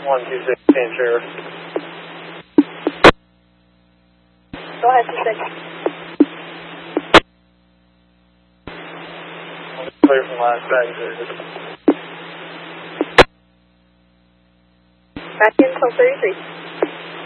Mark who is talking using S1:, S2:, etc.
S1: 126 Sheriff.
S2: Go ahead, 26.
S1: Clear from last baggage.
S2: Back in 1233.